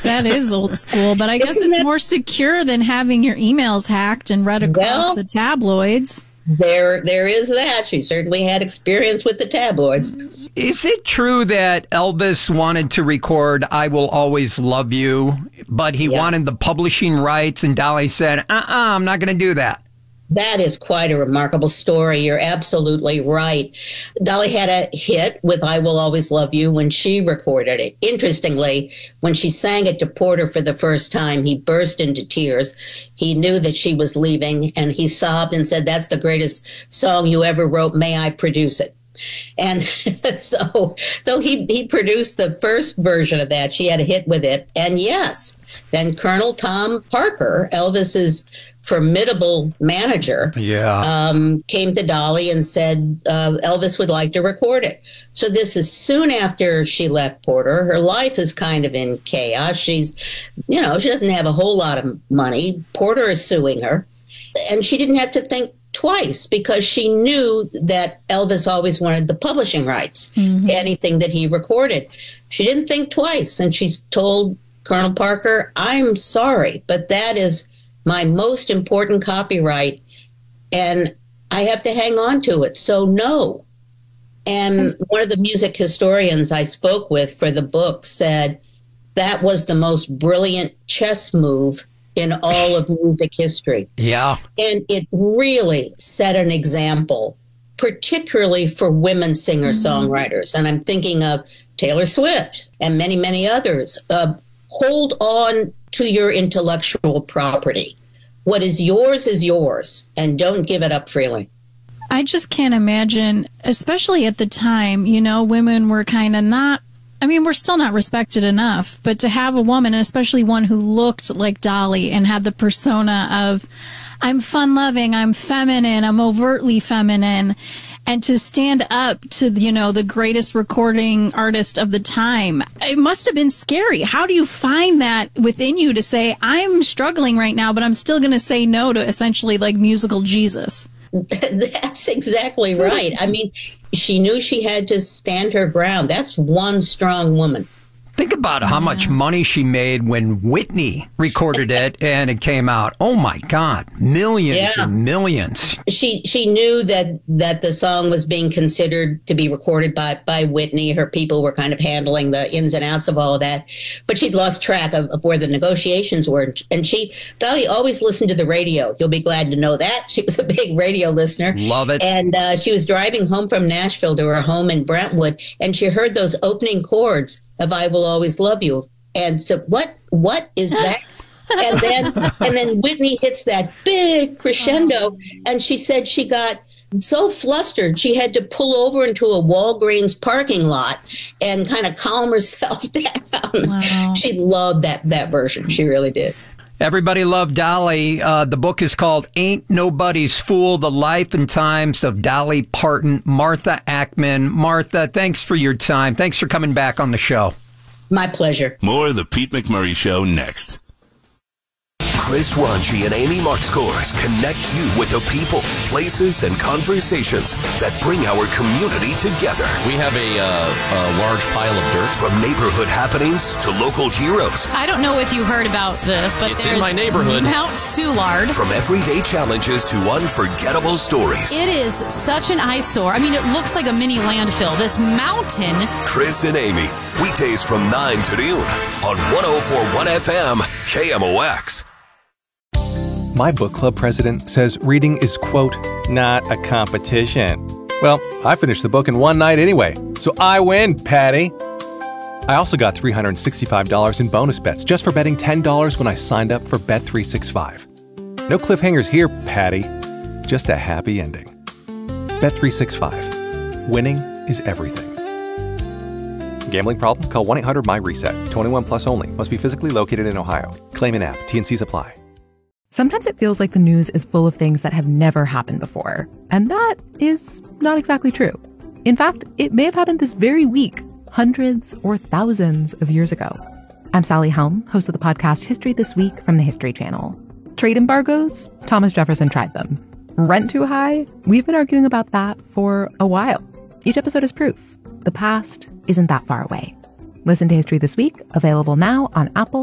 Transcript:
That is old school, but I guess it's more secure than having your emails hacked and read across the tabloids. There is that. She certainly had experience with the tabloids. Is it true that Elvis wanted to record I Will Always Love You, but he wanted the publishing rights, and Dolly said, I'm not going to do that? That is quite a remarkable story. You're absolutely right. Dolly had a hit with I Will Always Love You when she recorded it. Interestingly, when she sang it to Porter for the first time, he burst into tears. He knew that she was leaving, and he sobbed and said, "That's the greatest song you ever wrote. May I produce it?" And so he produced the first version of that. She had a hit with it. And yes, then Colonel Tom Parker, Elvis's formidable manager, came to Dolly and said Elvis would like to record it. So this is soon after she left Porter. Her life is kind of in chaos. She doesn't have a whole lot of money. Porter is suing her. And she didn't have to think twice because she knew that Elvis always wanted the publishing rights to anything that he recorded. She didn't think twice. And she told Colonel Parker, "I'm sorry, but that is my most important copyright, and I have to hang on to it. So no." And one of the music historians I spoke with for the book said that was the most brilliant chess move in all of music history. Yeah. And it really set an example, particularly for women singer-songwriters. And I'm thinking of Taylor Swift and many, many others. Hold on to your intellectual property. What is yours, and don't give it up freely. I just can't imagine, especially at the time, women were kind of not, we're still not respected enough, but to have a woman, and especially one who looked like Dolly and had the persona of, I'm fun-loving, I'm feminine, I'm overtly feminine, and to stand up to, the greatest recording artist of the time, it must have been scary. How do you find that within you to say, I'm struggling right now, but I'm still going to say no to essentially like musical Jesus? That's exactly right. She knew she had to stand her ground. That's one strong woman. Think about how much money she made when Whitney recorded it and it came out. Oh, my God. Millions and millions. She knew that the song was being considered to be recorded by Whitney. Her people were kind of handling the ins and outs of all of that. But she'd lost track of where the negotiations were. And Dolly always listened to the radio. You'll be glad to know that. She was a big radio listener. Love it. And she was driving home from Nashville to her home in Brentwood, and she heard those opening chords of I Will Always Love You. And so what is that? and then Whitney hits that big crescendo, and she said she got so flustered she had to pull over into a Walgreens parking lot and kind of calm herself down. Wow. She loved that version. She really did. Everybody loved Dolly. The book is called Ain't Nobody's Fool, The Life and Times of Dolly Parton. Martha Ackman. Martha, thanks for your time. Thanks for coming back on the show. My pleasure. More of the Pete McMurray Show next. Chris Ranji and Amy Markscores connect you with the people, places, and conversations that bring our community together. We have a large pile of dirt. From neighborhood happenings to local heroes. I don't know if you heard about this, but it's in my neighborhood. Mount Soulard. From everyday challenges to unforgettable stories. It is such an eyesore. It looks like a mini landfill. This mountain. Chris and Amy, weekdays from 9 to noon on 104.1 FM KMOX. My book club president says reading is, quote, not a competition. Well, I finished the book in one night anyway, so I win, Patty. I also got $365 in bonus bets just for betting $10 when I signed up for Bet365. No cliffhangers here, Patty. Just a happy ending. Bet365. Winning is everything. Gambling problem? Call 1-800-MY-RESET. 21 plus only. Must be physically located in Ohio. Claim and app. T&Cs apply. Sometimes it feels like the news is full of things that have never happened before. And that is not exactly true. In fact, it may have happened this very week, hundreds or thousands of years ago. I'm Sally Helm, host of the podcast History This Week from the History Channel. Trade embargoes? Thomas Jefferson tried them. Rent too high? We've been arguing about that for a while. Each episode is proof. The past isn't that far away. Listen to History This Week, available now on Apple